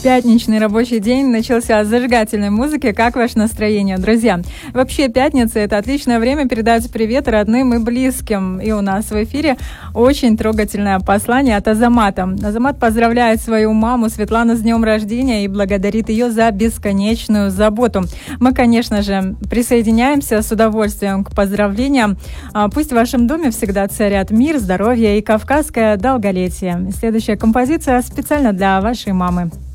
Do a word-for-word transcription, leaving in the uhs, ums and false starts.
Пятничный рабочий день начался с зажигательной музыки. Как ваше настроение, друзья? Вообще, пятница — это отличное время передать привет родным и близким. И у нас в эфире очень трогательное послание от Азамата. Азамат поздравляет свою маму Светлану с днем рождения и благодарит ее за бесконечную заботу. Мы, конечно же, присоединяемся с удовольствием к поздравлениям. Пусть в вашем доме всегда царят мир, здоровье и кавказское долголетие. Следующая композиция специально для вашей мамы.